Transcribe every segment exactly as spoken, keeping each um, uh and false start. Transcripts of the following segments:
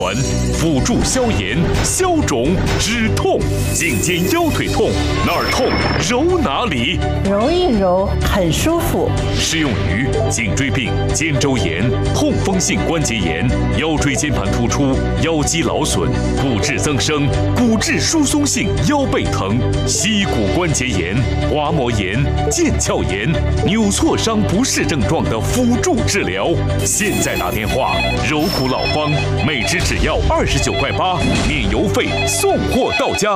辅助消炎、消肿、止痛，颈肩腰腿痛，哪儿痛揉哪里， 揉一揉很舒服。 适用于颈椎病、肩周炎、痛风性关节炎、腰椎间盘突出、腰肌劳损、骨质增生、骨质疏松性腰背疼、膝骨关节炎、滑膜炎、腱鞘炎、扭挫伤不适症状的辅助治疗。现在打电话，柔骨老方，每支只要二十九块八，免邮费，送货到家。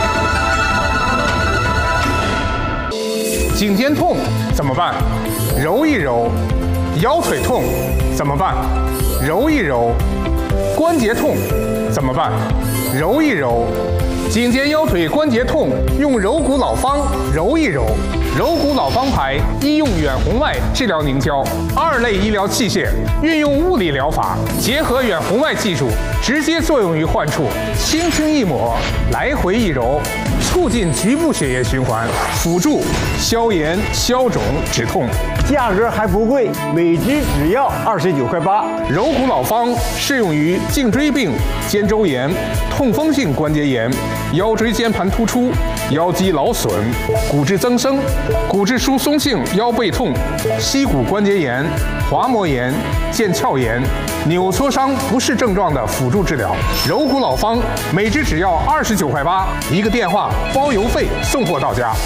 颈肩痛怎么办？揉一揉。腰腿痛怎么办？揉一揉。关节痛怎么办？揉一揉。颈肩腰腿关节痛，用柔骨老方揉一揉。柔骨老方牌医用远红外治疗凝胶，二类医疗器械，运用物理疗法，结合远红外技术，直接作用于患处，轻轻一抹，来回一揉，促进局部血液循环，辅助消炎、消肿、止痛。 价格还不贵，每支只要二十九块八。 柔骨老方适用于颈椎病、肩周炎、痛风性关节炎、腰椎间盘突出、腰肌劳损、骨质增生、骨质疏松性腰背痛、膝骨关节炎、滑膜炎、腱鞘炎、扭挫伤不适症状的辅助治疗。柔骨老方每支只要二十九块八，一个电话包邮费，送货到家。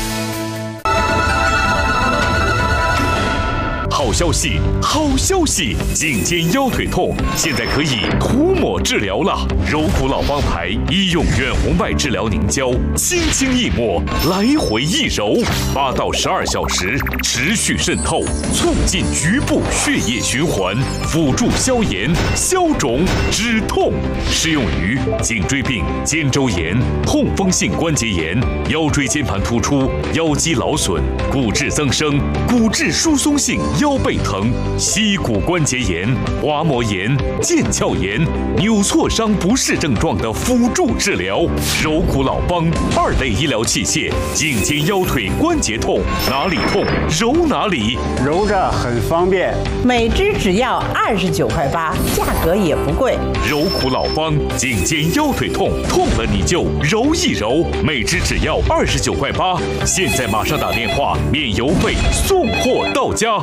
好消息，好消息！颈肩腰腿痛现在可以涂抹治疗了。柔骨老方牌医用远红外治疗凝胶，轻轻一抹，来回一揉，八到十二小时持续渗透，促进局部血液循环，辅助消炎、消肿、止痛。适用于颈椎病、肩周炎、痛风性关节炎、腰椎间盘突出、腰肌劳损、骨质增生、骨质疏松性腰腰背疼、膝骨关节炎、滑膜炎、腱鞘炎、扭挫伤不适症状的辅助治疗。柔骨老方二类医疗器械，颈肩腰腿关节痛，哪里痛揉哪里， 揉着很方便。 每支只要二十九块八，价格也不贵。 柔骨老方颈肩腰腿痛，痛了你就揉一揉，每支只要二十九块八。现在马上打电话，免邮费，送货到家。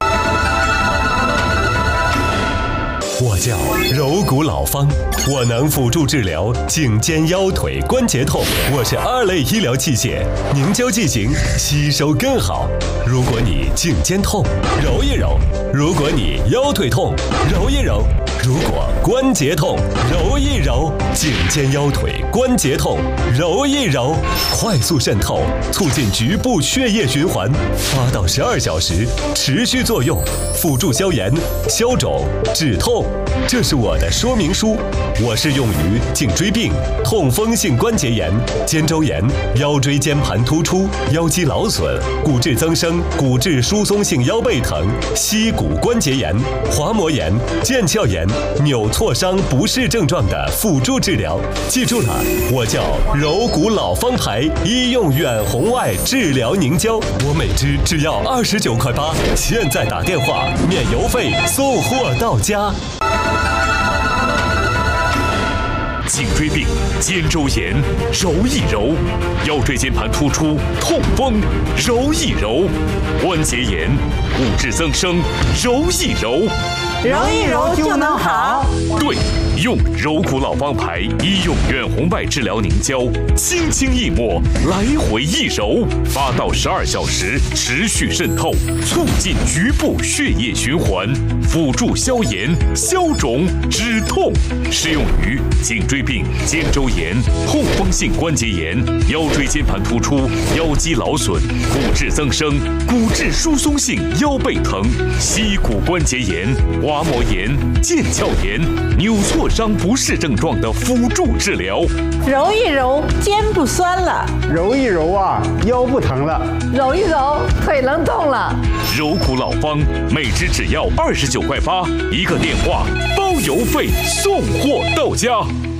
我叫柔骨老方，我能辅助治疗颈肩腰腿关节痛。我是二类医疗器械，凝胶剂型吸收更好。如果你颈肩痛，揉一揉；如果你腰腿痛，揉一揉；如果关节痛，揉一揉。颈肩腰腿关节痛，揉一揉，快速渗透，促进局部血液循环，八到十二小时持续作用，辅助消炎、消肿、止痛。这是我的说明书，我是用于颈椎病、痛风性关节炎、肩周炎、腰椎间盘突出、腰肌劳损、骨质增生、骨质疏松性腰背疼、膝骨关节炎、滑膜炎、腱鞘炎、扭挫伤不适症状的辅助治疗。记住了，我叫柔骨老方牌医用远红外治疗凝胶，我每支只要二十九块八，现在打电话免邮费，送货到家。 颈椎病、肩周炎，揉一揉；腰椎间盘突出、痛风，揉一揉；关节炎、骨质增生，揉一揉。 揉一揉就能好。 对，用柔骨老方牌医用远红外治疗凝胶，轻轻一抹，来回一揉，八到十二小时持续渗透，促进局部血液循环，辅助消炎、消肿、止痛。适用于颈椎病、肩周炎、痛风性关节炎、腰椎间盘突出、腰肌劳损、骨质增生、骨质疏松性腰背疼、膝骨关节炎、滑膜炎、腱鞘炎、扭挫伤不适症状的辅助治疗。 揉一揉，肩不酸了； 揉一揉啊，腰不疼了； 揉一揉，腿能动了。 柔骨老方每支只要二十九块八，一个电话包邮费，送货到家。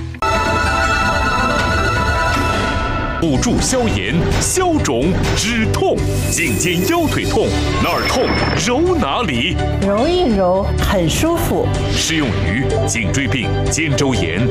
辅助消炎、消肿、止痛，颈肩腰腿痛，哪儿痛揉哪里， 揉一揉很舒服。 适用于颈椎病、肩周炎、